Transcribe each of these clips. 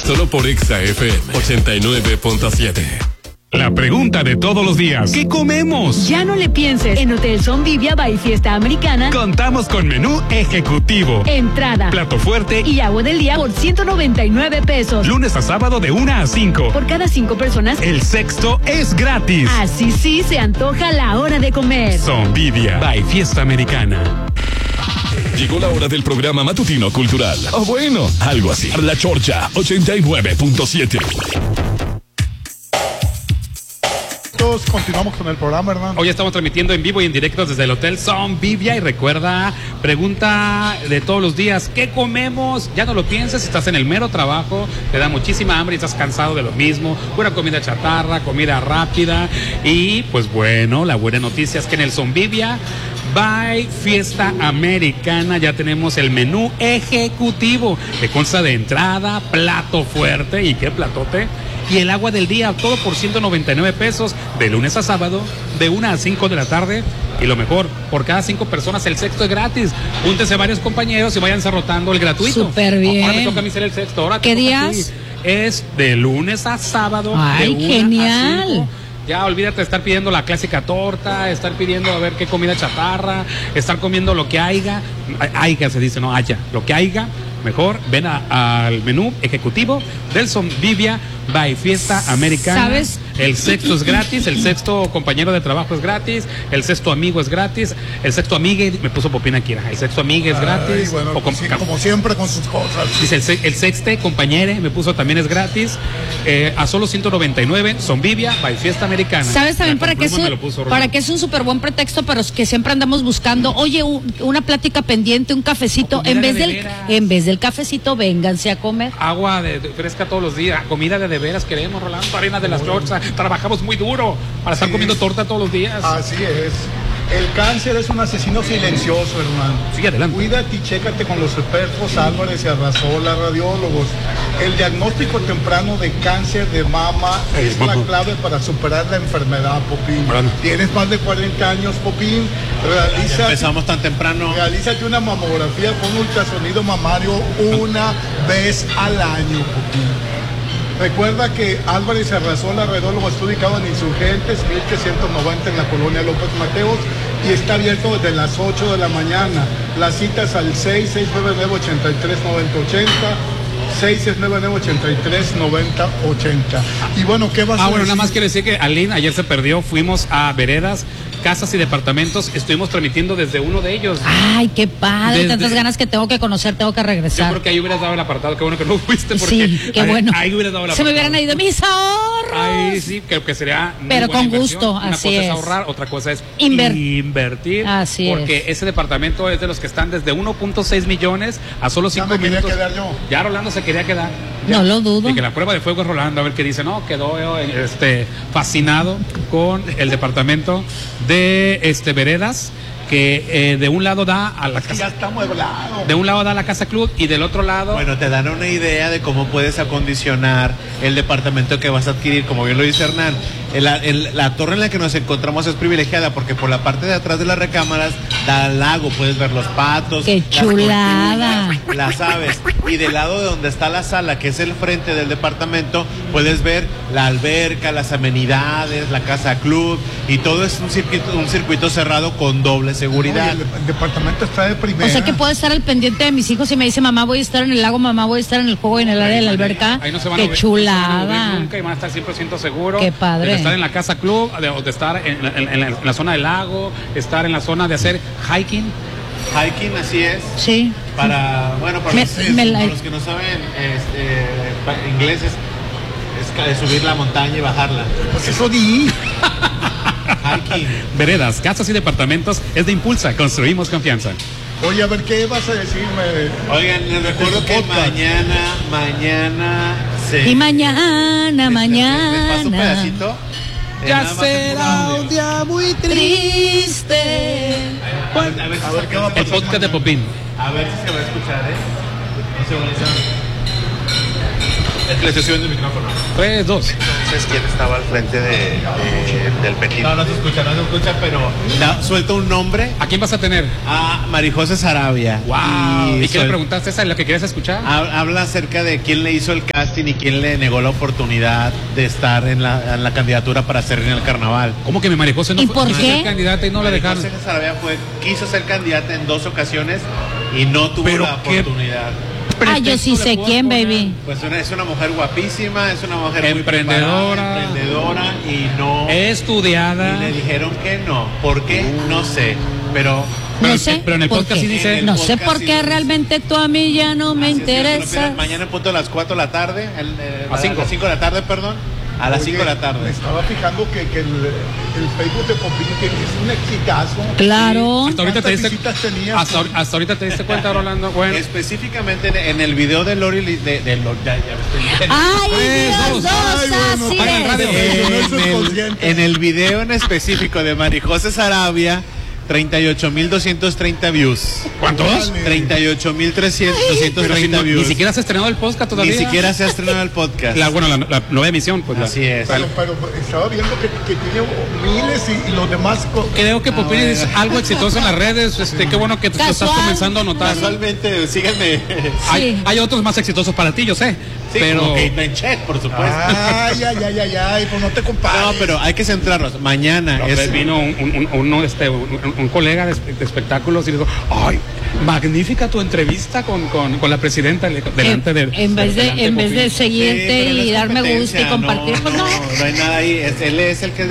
Solo por Exa FM 89.7. La pregunta de todos los días: ¿qué comemos? Ya no le pienses. En Hotel Son Vivia by Fiesta Americana contamos con menú ejecutivo, entrada, plato fuerte y agua del día por 199 pesos. Lunes a sábado de 1 a 5. Por cada 5 personas, el sexto es gratis. Así sí se antoja la hora de comer. Son Vivia by Fiesta Americana. Llegó la hora del programa matutino cultural. O bueno, algo así. La Chorcha 89.7. Continuamos con el programa, Hernán. Hoy estamos transmitiendo en vivo y en directo desde el Hotel Son Vivia. Y recuerda, pregunta de todos los días: ¿qué comemos? Ya no lo pienses, estás en el mero trabajo, te da muchísima hambre y estás cansado de lo mismo. Pura comida chatarra, comida rápida. Y pues bueno, la buena noticia es que en el Son Vivia by Fiesta Americana ya tenemos el menú ejecutivo, que consta de entrada, plato fuerte, ¿y qué platote? Y el agua del día, todo por 199 pesos, de lunes a sábado, de 1 a 5 de la tarde. Y lo mejor, por cada 5 personas el sexto es gratis. Júntense varios compañeros y váyanse rotando el gratuito. Súper bien. Ahora me toca a mí ser el sexto. Ahora ¿qué días? Es de lunes a sábado. Ay, de 1 genial. a 5. Ya olvídate de estar pidiendo la clásica torta, estar pidiendo a ver qué comida chatarra, estar comiendo lo que haya se dice, no haya, lo que haya. Mejor ven al menú ejecutivo del Son Vivia by Fiesta Americana. ¿Sabes? El sexto es gratis, el sexto compañero de trabajo es gratis, el sexto amigo es gratis, el sexto amigue, me puso Popín aquí, el sexto amigue es gratis. Bueno, como siempre con sus cosas. Dice el sexte compañere, me puso también es gratis, a solo 199, Son Vivia by Fiesta Americana. ¿Sabes también para qué es un súper buen pretexto, pero que siempre andamos buscando, oye, una plática pendiente, un cafecito, en vez del cafecito, vénganse a comer. Agua fresca todos los días, comida de veras queremos, Rolando, harina de las tortas, trabajamos muy duro para estar comiendo torta todos los días. Así es. El cáncer es un asesino silencioso, hermano. Sigue adelante. Cuídate y chécate con los expertos Álvarez y Arrasola, radiólogos. El diagnóstico temprano de cáncer de mama es la clave para superar la enfermedad, Popín. Bueno. Tienes más de 40 años, Popín. Empezamos tan temprano. Realízate una mamografía con ultrasonido mamario una vez al año, Popín. Recuerda que Álvarez Arrasola, radiólogo, está ubicado en Insurgentes, 1390 en la colonia López Mateos, y está abierto desde las 8 de la mañana. Las citas al 669-83-9080, 669-83-9080. Y bueno, ¿qué vas a decir? Bueno, nada más quiero decir que Aline ayer se perdió, fuimos a Veredas, casas y departamentos, estuvimos transmitiendo desde uno de ellos. Ay, qué padre, tantas ganas que tengo que conocer, tengo que regresar. Yo creo que ahí hubieras dado el apartado, qué bueno que no fuiste, porque sí, qué bueno. Ahí hubieras dado el Se apartado. me hubieran ido mis ahorros. Ay, sí, creo que sería muy pero buena con gusto, inversión. así Una cosa es ahorrar, otra cosa es invertir. Así porque ese departamento es de los que están desde 1.6 millones a solo 5 minutos. Ya me quería quedar yo. Ya Rolando se quería quedar. No lo dudo. Y que la prueba de fuego es Rolando, a ver qué dice. No, quedó fascinado con el departamento de Veredas, que de un lado da a la casa. Ya está amueblado. De un lado da a la casa club y del otro lado. Bueno, te dan una idea de cómo puedes acondicionar el departamento que vas a adquirir, como bien lo dice Hernán. La torre en la que nos encontramos es privilegiada porque por la parte de atrás de las recámaras da al lago, puedes ver los patos. ¡Qué chulada! Las aves. Y del lado de donde está la sala, que es el frente del departamento, puedes ver la alberca, las amenidades, la casa club, y todo es un circuito cerrado con doble seguridad. Oye, el departamento está de primera. O sea que puedo estar al pendiente de mis hijos y me dice, mamá, voy a estar en el lago, mamá, voy a estar en el juego, en el área de la alberca. Ahí no se van ¡qué a chulada! Nunca, y van a estar 100% seguros. ¡Qué padre! De estar en la casa club, de estar en la zona del lago, estar en la zona de hacer hiking. Hiking, así es. Sí. Para los que no saben inglés, es subir la montaña y bajarla. Pues eso di. Hiking. Veredas, casas y departamentos es de Impulsa, construimos confianza. Oye, a ver, ¿qué vas a decirme? Oigan, les recuerdo que mañana y mañana. ¿Les paso un pedacito? Ya será un día muy triste. A ver qué va a pasar. El podcast de Popín. A ver si se va a escuchar, No se va a Le estoy subiendo el micrófono. 3, 2. Entonces, ¿quién estaba al frente del Petit? No se escucha, pero suelta un nombre. ¿A quién vas a tener? A Marijose Sarabia. Wow. ¿Y qué le preguntaste? ¿Esa es lo que quieres escuchar? Habla acerca de quién le hizo el casting y quién le negó la oportunidad de estar en la candidatura para ser en el carnaval. ¿Cómo que mi Marijose no fue ser candidata y no la dejaron? Marijose Sarabia quiso ser candidata en 2 ocasiones y no tuvo la oportunidad. Yo sí sé quién, baby. Pues es una mujer guapísima, es una mujer emprendedora, muy emprendedora y no estudiada. Y le dijeron que no. ¿Por qué? No sé, pero no sé, pero en el podcast sí dice. No sé por qué realmente tú a mí ya no me interesa. Mañana en punto a las 4 de la tarde, a las 5 de la tarde, perdón. A las 5 de la tarde. Me estaba fijando que el Facebook de Popín es un exitazo. Claro. Hasta ahorita te diste cuenta, Rolando. Bueno. Específicamente en el video de Lori en el video en específico de Marijose Sarabia, 38,230 views. ¿Cuántos? 38,230 views. Ni siquiera se ha estrenado el podcast todavía. Ni siquiera se ha estrenado el podcast. La nueva emisión, pues. Así es. Pero estaba viendo que tiene miles y los demás. Creo que Popín es algo exitoso en las redes. Qué bueno que te lo estás comenzando a notar. Casualmente, síganme. Hay otros más exitosos para ti, yo sé. Sí, pero como Kate Blanchett, por supuesto. Ay, pues no te compares. No, pero hay que centrarnos. Mañana vino un colega de espectáculos y dijo, ay, magnífica tu entrevista con la presidenta delante de. En vez de seguirte y darme gusto y compartir, pues no. No hay nada ahí. Él es el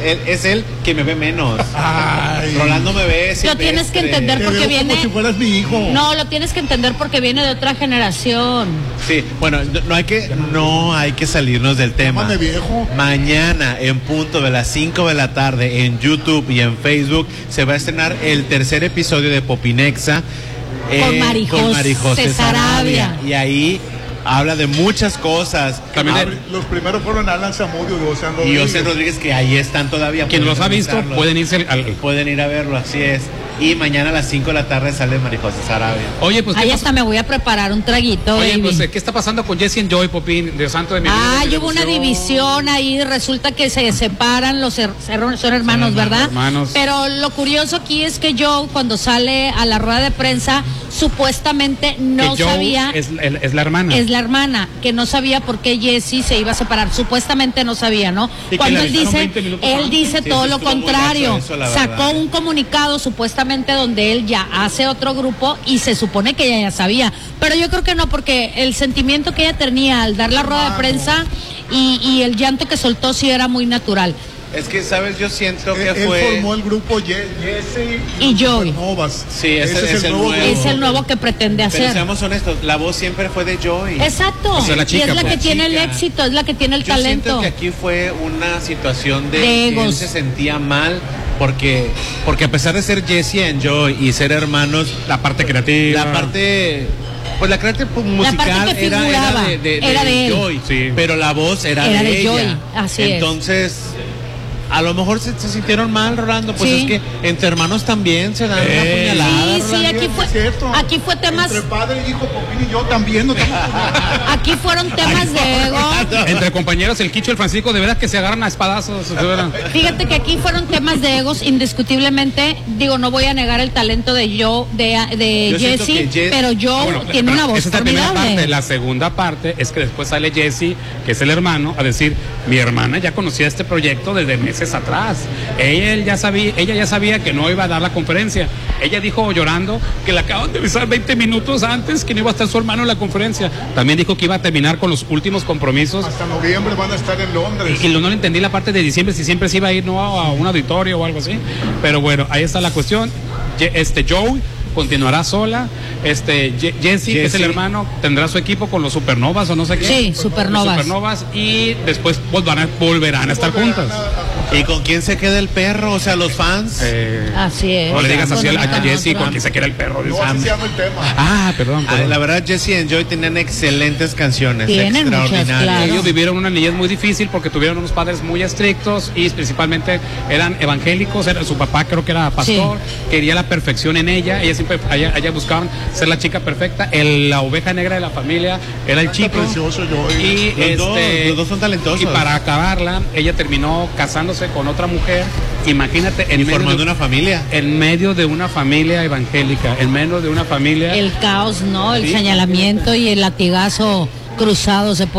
que me ve menos. Ay. Rolando me ve. Lo tienes que entender porque viene. Como si fueras mi hijo. No, lo tienes que entender porque viene de otra generación. Sí, bueno, no hay que salirnos del tema. Llámame viejo. Mañana, en punto de las 5 de la tarde, en YouTube y en Facebook, se va a estrenar el 3er episodio de Popinexa. Con Marijose Sarabia. Y ahí habla de muchas cosas. Los primeros fueron Alan Zamudio y José Rodríguez, que ahí están todavía. Quien los ha visto pueden ir a verlo, así es. Y mañana a las 5 de la tarde sale Marijose Sarabia. Oye, pues. Ahí hasta me voy a preparar un traguito. Oye, baby. Pues, ¿qué está pasando con Jesse and Joy, Popín? Dios santo de mi vida. Hubo una división ahí. Resulta que se separan, son hermanos, ¿verdad? Hermanos. Pero lo curioso aquí es que Joe, cuando sale a la rueda de prensa, supuestamente no sabía. Es la hermana. Es la hermana, que no sabía por qué Jesse se iba a separar. Supuestamente no sabía, ¿no? Cuando él dice todo lo contrario. Sacó un comunicado supuestamente donde él ya hace otro grupo y se supone que ella ya sabía, pero yo creo que no, porque el sentimiento que ella tenía al dar la rueda de prensa y el llanto que soltó sí era muy natural. Es que, ¿sabes? Yo siento que él formó el grupo Jesse y Joy. Sí, ese es el nuevo. Es el nuevo que pretende hacer. Pero seamos honestos, la voz siempre fue de Joy. Exacto. O sea, la chica, y es la que tiene el éxito, es la que tiene el talento. Yo siento que aquí fue una situación de egos. Que él se sentía mal porque a pesar de ser Jesse and Joy y ser hermanos, la parte creativa, pues la creativa musical era de él. Joy, sí. Pero la voz era de ella. Joy. Así entonces, a lo mejor se sintieron mal, Rolando, pues es que entre hermanos también se dan una puñalada. Sí, aquí fue temas. Entre padre y hijo, Popín y yo también no estamos. Aquí fueron temas de ego. Entre compañeros, el Quicho y el Francisco, de verdad que se agarran a espadazos. Fíjate que aquí fueron temas de egos, indiscutiblemente. Digo, no voy a negar el talento de Jesse, pero Joe tiene una voz esa es la primera parte. La segunda parte es que después sale Jesse, que es el hermano, a decir, mi hermana ya conocía este proyecto desde meses atrás. Ella ya sabía que no iba a dar la conferencia. Ella dijo llorando que la acaban de avisar 20 minutos antes que no iba a estar su hermano en la conferencia. También dijo que iba a terminar con los últimos compromisos. Hasta noviembre van a estar en Londres. Y no le entendí la parte de diciembre, si siempre se iba a ir no a un auditorio o algo así. Pero bueno, ahí está la cuestión. Joe continuará sola. Jesse, que es el hermano, tendrá su equipo con los Supernovas o no sé qué. Sí, Supernovas. Y después volverán a estar juntas. ¿Y con quién se queda el perro? O sea, los fans. Así es. No le digas así a Jesse con quién se queda el perro. No, así se llama el tema. Perdón. La verdad, Jesse y Enjoy tenían excelentes canciones. Tienen extraordinarias. muchas, claro. Ellos vivieron una niñez muy difícil porque tuvieron unos padres muy estrictos y principalmente eran evangélicos. Su papá creo que era pastor, quería la perfección en ella. Ella siempre, ella buscaban ser la chica perfecta. La oveja negra de la familia era el chico. Precioso, yo. Y los dos son talentosos. Y para acabarla, ella terminó casándose con otra mujer. Imagínate, formando una familia. En medio de una familia evangélica, en medio de una familia. El caos, ¿no? El señalamiento y el latigazo cruzado se